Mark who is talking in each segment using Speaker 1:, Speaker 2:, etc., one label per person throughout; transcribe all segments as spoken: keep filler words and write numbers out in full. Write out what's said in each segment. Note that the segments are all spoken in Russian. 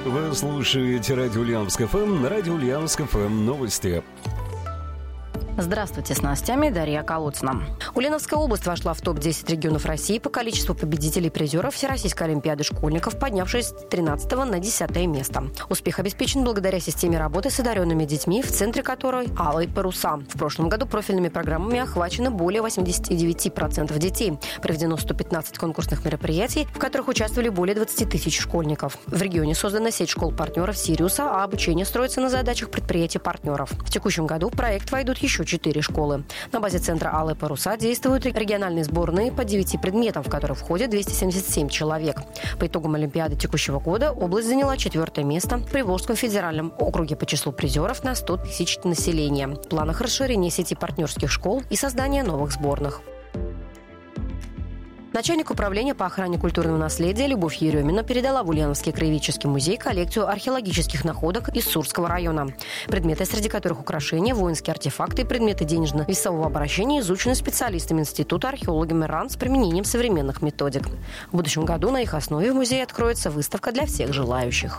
Speaker 1: Вы слушаете радио Ульяновск эф эм, на радио Ульяновск эф эм новости.
Speaker 2: Здравствуйте, с новостями Дарья Колодцина. Ульяновская область вошла в топ десять регионов России по количеству победителей и призеров Всероссийской олимпиады школьников, поднявшись с тринадцатого на десятое место. Успех обеспечен благодаря системе работы с одаренными детьми, в центре которой «Алые паруса». В прошлом году профильными программами охвачено более восемьдесят девять процентов детей. Проведено сто пятнадцать конкурсных мероприятий, в которых участвовали более двадцать тысяч школьников. В регионе создана сеть школ-партнеров «Сириуса», а обучение строится на задачах предприятий-партнеров. В текущем году в проект войдут еще четыре школы. На базе центра «Алые паруса» действуют региональные сборные по девяти предметам, в которые входят двести семьдесят семь человек. По итогам Олимпиады текущего года область заняла четвертое место в Приволжском федеральном округе по числу призеров на сто тысяч населения. В планах расширения сети партнерских школ и создания новых сборных. Начальник управления по охране культурного наследия Любовь Еремина передала в Ульяновский краеведческий музей коллекцию археологических находок из Сурского района. Предметы, среди которых украшения, воинские артефакты и предметы денежно-весового обращения, изучены специалистами Института археологами РАН с применением современных методик. В будущем году на их основе в музее откроется выставка для всех желающих.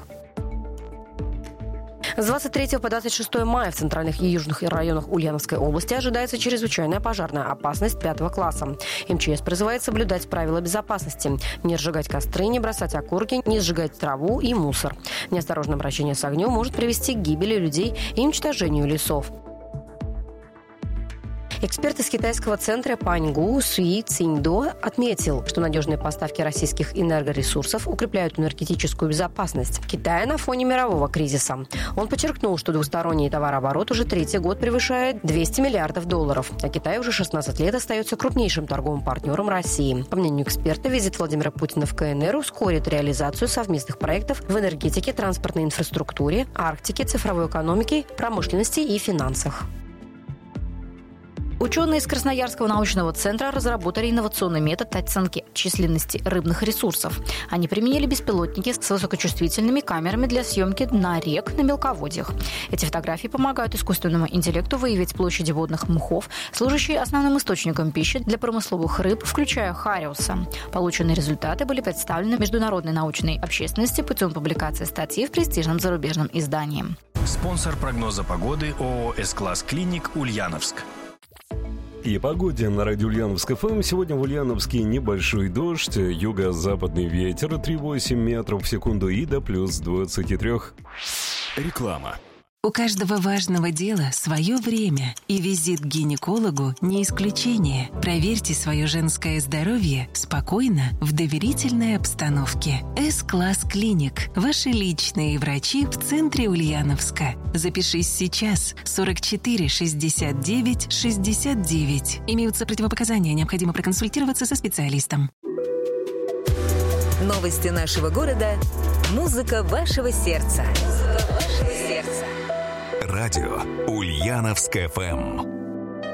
Speaker 2: С двадцать третьего по двадцать шестое мая в центральных и южных районах Ульяновской области ожидается чрезвычайная пожарная опасность пятого класса. эм че эс призывает соблюдать правила безопасности. Не разжигать костры, не бросать окурки, не сжигать траву и мусор. Неосторожное обращение с огнем может привести к гибели людей и уничтожению лесов. Эксперт из китайского центра Паньгу Суи Циньдо отметил, что надежные поставки российских энергоресурсов укрепляют энергетическую безопасность Китая на фоне мирового кризиса. Он подчеркнул, что двусторонний товарооборот уже третий год превышает двести миллиардов долларов, а Китай уже шестнадцать лет остается крупнейшим торговым партнером России. По мнению эксперта, визит Владимира Путина в ка эн эр ускорит реализацию совместных проектов в энергетике, транспортной инфраструктуре, Арктике, цифровой экономике, промышленности и финансах. Ученые из Красноярского научного центра разработали инновационный метод оценки численности рыбных ресурсов. Они применили беспилотники с высокочувствительными камерами для съемки дна рек на мелководьях. Эти фотографии помогают искусственному интеллекту выявить площади водных мхов, служащие основным источником пищи для промысловых рыб, включая хариуса. Полученные результаты были представлены международной научной общественности путем публикации статьи в престижном зарубежном издании.
Speaker 3: Спонсор прогноза погоды ООО «С-класс Клиник» Ульяновск.
Speaker 1: И погоде на радио Ульяновск эф эм. Сегодня в Ульяновске небольшой дождь, юго-западный ветер три целых восемь метров в секунду и до плюс двадцати трёх.
Speaker 3: Реклама.
Speaker 4: У каждого важного дела свое время, и визит к гинекологу не исключение. Проверьте свое женское здоровье спокойно, в доверительной обстановке. С-класс Клиник. Ваши личные врачи в центре Ульяновска. Запишись сейчас. сорок четыре шестьдесят девять шестьдесят девять. Имеются противопоказания, необходимо проконсультироваться со специалистом.
Speaker 5: Новости нашего города. Музыка вашего сердца. Музыка вашего сердца.
Speaker 3: Радио Ульяновск эф эм.